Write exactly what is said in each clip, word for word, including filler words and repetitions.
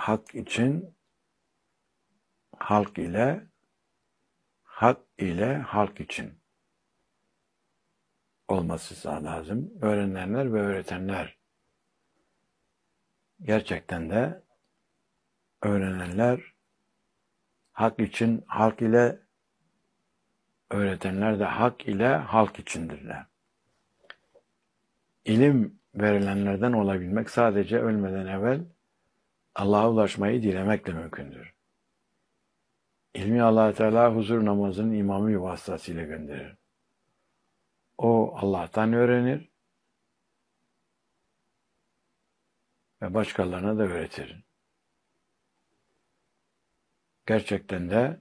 hak için halk ile, hak ile halk için olması lazım. Öğrenenler ve öğretenler. Gerçekten de öğrenenler hak için halk ile, öğretenler de hak ile halk içindirler. İlim verilenlerden olabilmek sadece ölmeden evvel Allah'a ulaşmayı dilemekle mümkündür. İlmi Allah Teala huzur namazının imamı vasıtasıyla gönderir. O Allah'tan öğrenir ve başkalarına da öğretir. Gerçekten de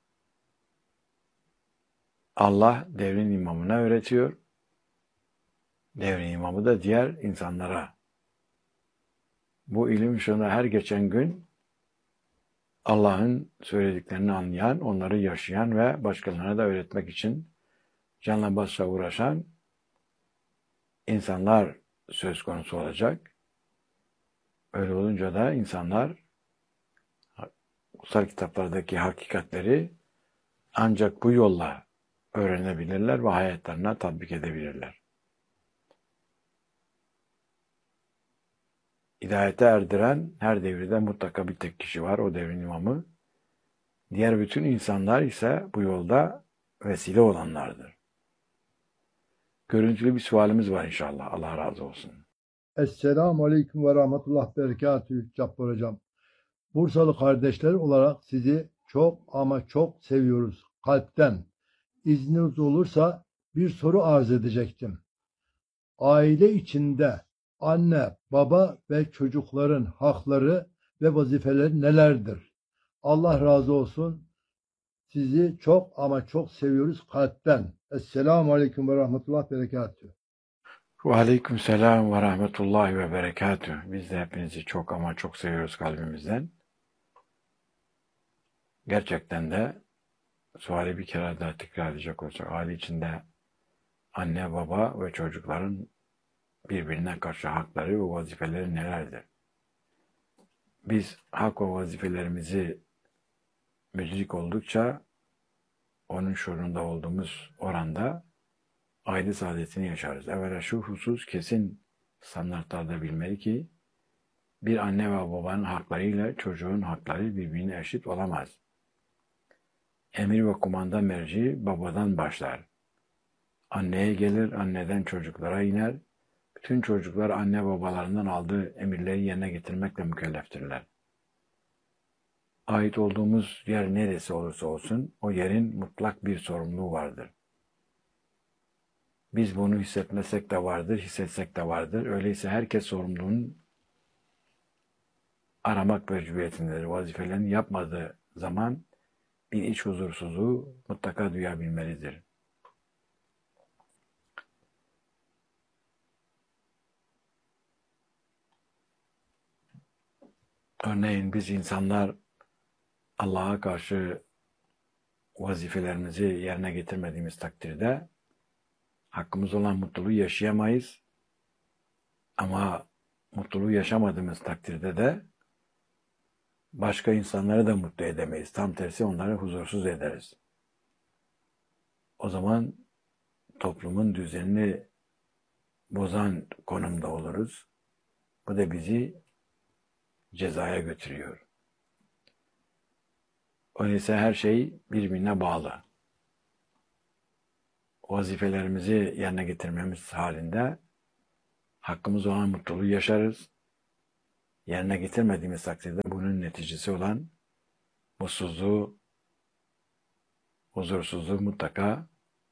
Allah devrin imamına öğretiyor. Devrin imamı da diğer insanlara. Bu ilim ışığında her geçen gün Allah'ın söylediklerini anlayan, onları yaşayan ve başkalarına da öğretmek için canla başla uğraşan insanlar söz konusu olacak. Öyle olunca da insanlar kutsal kitaplardaki hakikatleri ancak bu yolla öğrenebilirler ve hayatlarına tatbik edebilirler. Hidayete erdiren her devirde mutlaka bir tek kişi var, o devrin imamı. Diğer bütün insanlar ise bu yolda vesile olanlardır. Görüntülü bir sualimiz var inşallah. Allah razı olsun. Esselamu Aleyküm ve Rahmetullah Berekatühü Cabbar Hocam. Bursalı kardeşler olarak sizi çok ama çok seviyoruz kalpten. İzniniz olursa bir soru arz edecektim. Aile içinde anne, baba ve çocukların hakları ve vazifeleri nelerdir? Allah razı olsun. Sizi çok ama çok seviyoruz kalpten. Esselamu Aleyküm ve Rahmetullah Berekatühü. Ve aleyküm selam ve rahmetullahi ve berekatühü. Biz de hepinizi çok ama çok seviyoruz kalbimizden. Gerçekten de suali bir kere daha tekrar edecek olacak. Aile içinde anne, baba ve çocukların birbirine karşı hakları ve vazifeleri nelerdir? Biz hak ve vazifelerimizi müdrik oldukça onun şuurunda olduğumuz oranda aile saadetini yaşarız. Evvela şu husus kesin standartlarda bilmeli ki bir anne ve babanın haklarıyla çocuğun hakları birbirine eşit olamaz. Emir ve kumanda merci babadan başlar. Anneye gelir, anneden çocuklara iner. Bütün çocuklar anne babalarından aldığı emirleri yerine getirmekle mükelleftirler. Ait olduğumuz yer neresi olursa olsun o yerin mutlak bir sorumluluğu vardır. Biz bunu hissetmesek de vardır, hissetsek de vardır. Öyleyse herkes sorumluluğun aramak mecburiyetindedir. Vazifelerini yapmadığı zaman bir iç huzursuzluğu mutlaka duyabilmelidir. Örneğin biz insanlar Allah'a karşı vazifelerimizi yerine getirmediğimiz takdirde hakkımız olan mutluluğu yaşayamayız. Ama mutluluğu yaşamadığımız takdirde de başka insanları da mutlu edemeyiz. Tam tersi onları huzursuz ederiz. O zaman toplumun düzenini bozan konumda oluruz. Bu da bizi cezaya götürüyor. Öyleyse her şey birbirine bağlı. Vazifelerimizi yerine getirmemiz halinde hakkımız olan mutluluğu yaşarız. Yerine getirmediğimiz takdirde bunun neticesi olan mutsuzluğu, huzursuzluğu mutlaka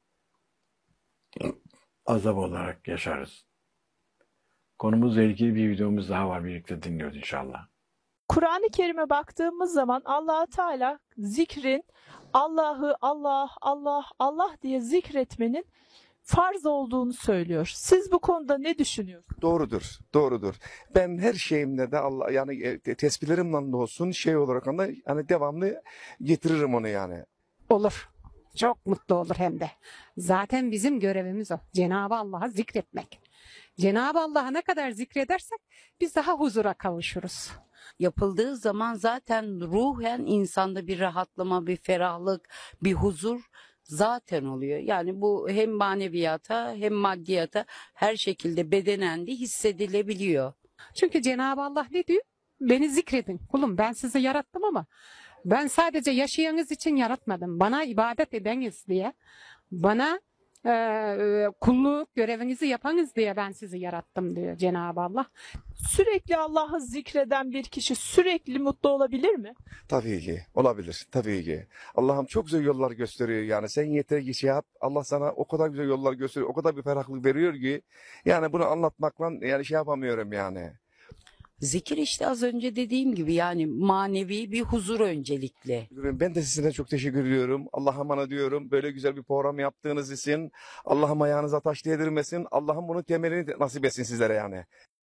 azap olarak yaşarız. Konumuzla ilgili bir videomuz daha var. Birlikte dinliyoruz inşallah. Kur'an-ı Kerim'e baktığımız zaman Allah Teala zikrin, Allah'ı Allah, Allah, Allah diye zikretmenin farz olduğunu söylüyor. Siz bu konuda ne düşünüyorsunuz? Doğrudur, doğrudur. Ben her şeyimde de Allah yani e, tesbihlerimle de olsun şey olarak da yani devamlı getiririm onu yani. Olur. Çok mutlu olur hem de. Zaten bizim görevimiz o. Cenab-ı Allah'a zikretmek. Cenab-ı Allah'a ne kadar zikredersek biz daha huzura kavuşuruz. Yapıldığı zaman zaten ruhen insanda bir rahatlama, bir ferahlık, bir huzur zaten oluyor. Yani bu hem maneviyata hem maddiyata her şekilde bedenen de hissedilebiliyor. Çünkü Cenab-ı Allah ne diyor? Beni zikredin. Kulum ben sizi yarattım ama ben sadece yaşayanız için yaratmadım. Bana ibadet edeniz diye. Bana e, kulluk görevinizi yapanız diye ben sizi yarattım diyor Cenab-ı Allah. Sürekli Allah'ı zikreden bir kişi sürekli mutlu olabilir mi? Tabii ki olabilir, tabii ki. Allah'ım çok güzel yollar gösteriyor yani. Sen yeter ki şey yap. Allah sana o kadar güzel yollar gösteriyor, o kadar bir ferahlık veriyor ki. Yani bunu anlatmakla yani şey yapamıyorum yani. Zikir işte az önce dediğim gibi yani manevi bir huzur öncelikle. Ben de size çok teşekkür ediyorum. Allah'a emanet diyorum. Böyle güzel bir program yaptığınız için. Allah'ım ayağınıza taş değdirmesin. Allah'ım bunun temelini nasip etsin sizlere yani.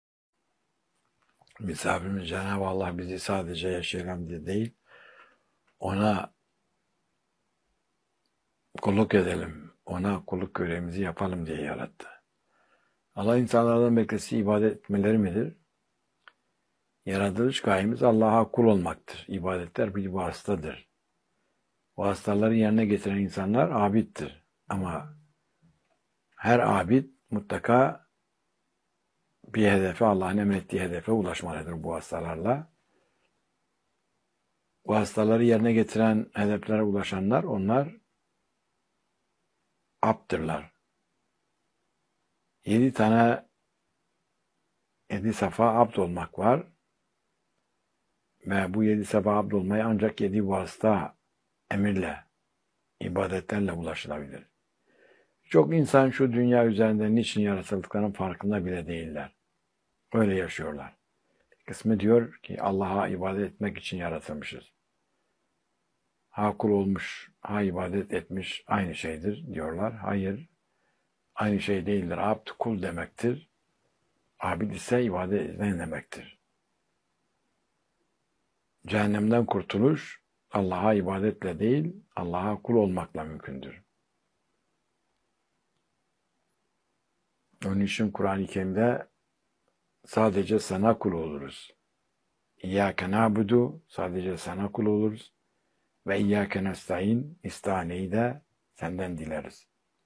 Misafirimiz Cenab-ı Allah bizi sadece yaşayalım diye değil, ona kulluk edelim, ona kulluk görevimizi yapalım diye yarattı. Allah insanlardan beklesi ibadet etmeleri midir? Yaratılış gayemiz Allah'a kul olmaktır. İbadetler bir vasıtadır. Vasıtaları yerine getiren insanlar abiddir. Ama her abid mutlaka bir hedefe, Allah'ın emrettiği hedefe ulaşmalıdır bu vasıtalarla. Vasıtaları yerine getiren hedeflere ulaşanlar, onlar abdırlar. Yedi tane, yedi safa abd olmak var. Ve bu yedi safa abd olmaya ancak yedi vasıta emirle, ibadetlerle ulaşılabilir. Çok insan şu dünya üzerinde niçin yaratıldıklarının farkında bile değiller. Öyle yaşıyorlar. Kısmı diyor ki Allah'a ibadet etmek için yaratılmışız. Ha kul olmuş, ha ibadet etmiş aynı şeydir diyorlar. Hayır, aynı şey değildir. Abd kul demektir. Abid ise ibadet eden demektir. Cehennemden kurtuluş Allah'a ibadetle değil, Allah'a kul olmakla mümkündür. Onun için Kur'an-ı Kerim'de sadece sana kul oluruz. İyyâke na'budu, sadece sana kul oluruz. Ve iyyâke nestaîn, istihaneyi de senden dileriz.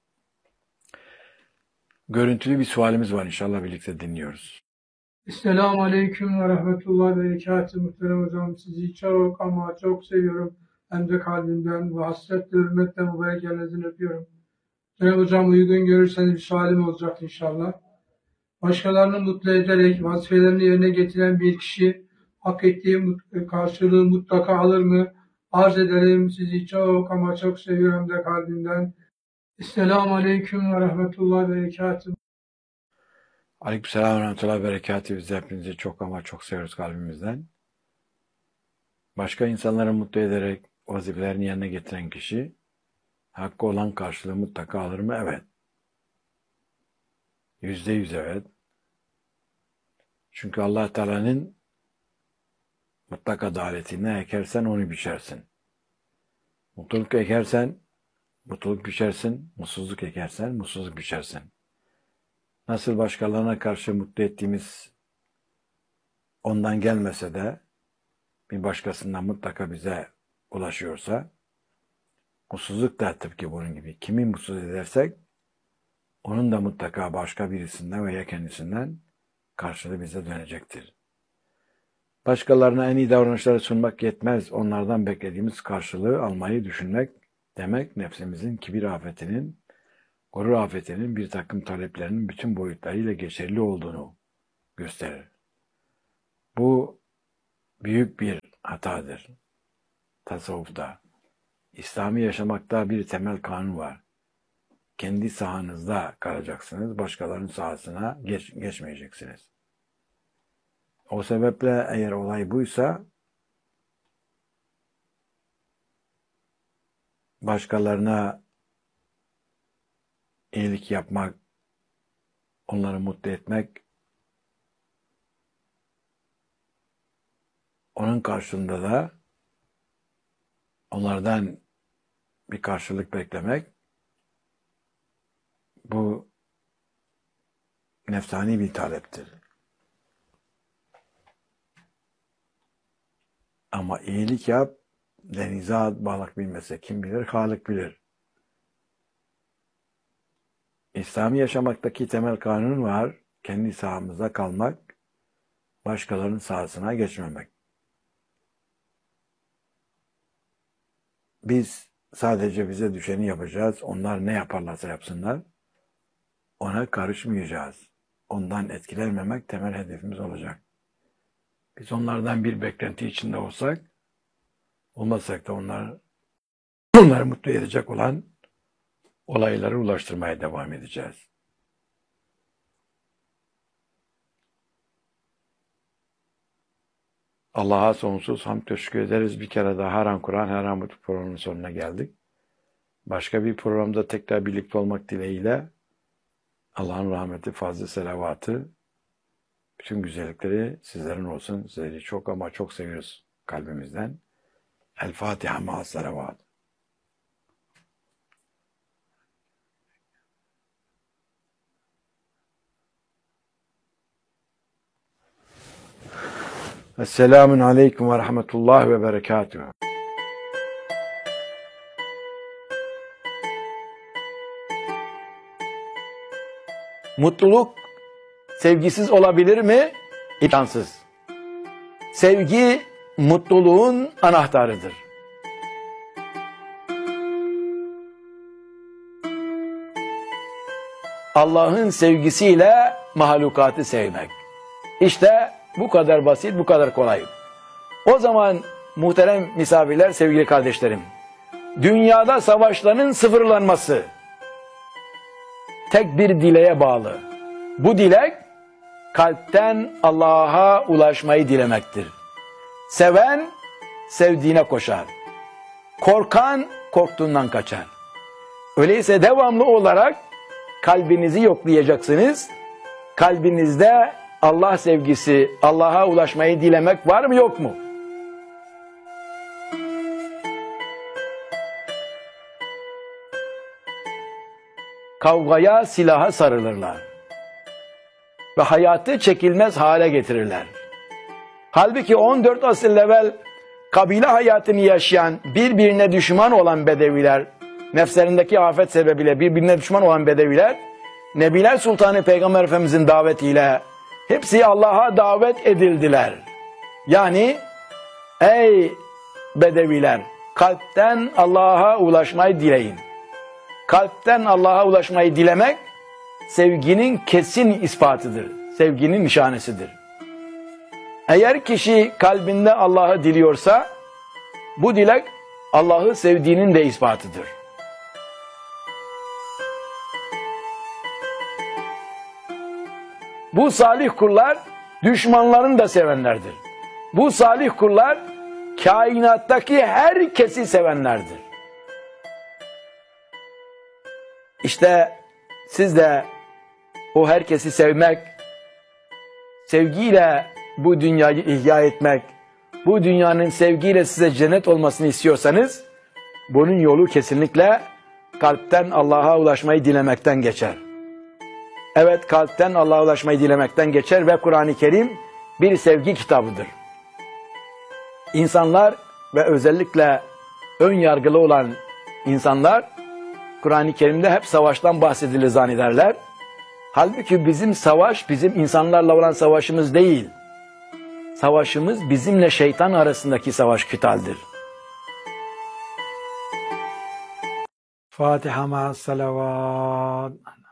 Görüntülü bir sualimiz var, inşallah birlikte dinliyoruz. Esselamu Aleyküm ve Rahmetullah ve Berekatü. Muhterem hocam, sizi çok ama çok seviyorum. Hem de kalbimden ve hasretle, hürmetle mübarek ellerinizden öpüyorum. Cenab-ı hocam uygun görürseniz bir sualim olacak inşallah. Başkalarını mutlu ederek vazifelerini yerine getiren bir kişi hak ettiği karşılığı mutlaka alır mı? Arz ederim, sizi çok ama çok seviyorum hem de kalbimden. Esselamu Aleyküm ve Rahmetullah ve Berekatü. Aleykümselam ve rahmetullahi ve berekatühü. Biz hepinizi çok ama çok seviyoruz kalbimizden. Başka insanları mutlu ederek vazifelerini yerine getiren kişi hakkı olan karşılığı mutlaka alır mı? Evet. Yüzde yüz evet. Çünkü Allah Teala'nın mutlak adaleti, ne ekersen onu biçersin. Mutluluk ekersen mutluluk biçersin, mutsuzluk ekersen mutsuzluk biçersin. Nasıl başkalarına karşı mutlu ettiğimiz ondan gelmese de bir başkasından mutlaka bize ulaşıyorsa, mutsuzluk da tıpkı bunun gibi. Kimi mutsuz edersek onun da mutlaka başka birisinden veya kendisinden karşılığı bize dönecektir. Başkalarına en iyi davranışları sunmak yetmez. Onlardan beklediğimiz karşılığı almayı düşünmek demek, nefsimizin kibir afetinin, gurur afetinin bir takım taleplerinin bütün boyutlarıyla geçerli olduğunu gösterir. Bu büyük bir hatadır. Tasavvufta, İslami yaşamakta bir temel kanun var. Kendi sahanızda kalacaksınız, başkalarının sahasına geç, geçmeyeceksiniz. O sebeple eğer olay buysa, başkalarına iyilik yapmak, onları mutlu etmek, onun karşılığında da onlardan bir karşılık beklemek, bu nefsani bir taleptir. Ama iyilik yap, denize at, balık bilmese kim bilir, Halık bilir. İslami yaşamaktaki temel kanun var. Kendi sahamızda kalmak, başkalarının sahasına geçmemek. Biz sadece bize düşeni yapacağız. Onlar ne yaparlarsa yapsınlar. Ona karışmayacağız. Ondan etkilenmemek temel hedefimiz olacak. Biz onlardan bir beklenti içinde olsak, olmasak da onlar, onları mutlu edecek olan olayları ulaştırmaya devam edeceğiz. Allah'a sonsuz hamd teşekkür ederiz. Bir kere daha Her An Kur'an, Her An Mutlu programının sonuna geldik. Başka bir programda tekrar birlikte olmak dileğiyle Allah'ın rahmeti, fazla selavatı, bütün güzellikleri sizlerin olsun. Sizleri çok ama çok seviyoruz kalbimizden. El Fatiha ma'as selavat. Esselamun aleyküm ve rahmetullah ve berekatuhu. Mutluluk sevgisiz olabilir mi? İmkansız. Sevgi mutluluğun anahtarıdır. Allah'ın sevgisiyle mahlukatı sevmek. İşte bu kadar basit, bu kadar kolay. O zaman muhterem misafirler, sevgili kardeşlerim, dünyada savaşların sıfırlanması tek bir dileğe bağlı. Bu dilek kalpten Allah'a ulaşmayı dilemektir. Seven sevdiğine koşar. Korkan korktuğundan kaçar. Öyleyse devamlı olarak kalbinizi yoklayacaksınız. Kalbinizde Allah sevgisi, Allah'a ulaşmayı dilemek var mı yok mu? Kavgaya, silaha sarılırlar. Ve hayatı çekilmez hale getirirler. Halbuki on dört asır evvel kabile hayatını yaşayan, birbirine düşman olan bedeviler, nefslerindeki afet sebebiyle birbirine düşman olan bedeviler, Nebiler Sultanı Peygamber Efendimizin davetiyle hepsi Allah'a davet edildiler. Yani ey bedeviler, kalpten Allah'a ulaşmayı dileyin. Kalpten Allah'a ulaşmayı dilemek sevginin kesin ispatıdır. Sevginin nişanesidir. Eğer kişi kalbinde Allah'ı diliyorsa bu dilek Allah'ı sevdiğinin de ispatıdır. Bu salih kullar düşmanlarını da sevenlerdir. Bu salih kullar kainattaki herkesi sevenlerdir. İşte siz de o herkesi sevmek, sevgiyle bu dünyayı ihya etmek, bu dünyanın sevgiyle size cennet olmasını istiyorsanız, bunun yolu kesinlikle kalpten Allah'a ulaşmayı dilemekten geçer. Evet, kalpten Allah'a ulaşmayı dilemekten geçer ve Kur'an-ı Kerim bir sevgi kitabıdır. İnsanlar ve özellikle ön yargılı olan insanlar Kur'an-ı Kerim'de hep savaştan bahsedilir zannederler. Halbuki bizim savaş, bizim insanlarla olan savaşımız değil. Savaşımız bizimle şeytan arasındaki savaş kitaldir. Fatiha ma'as salavat.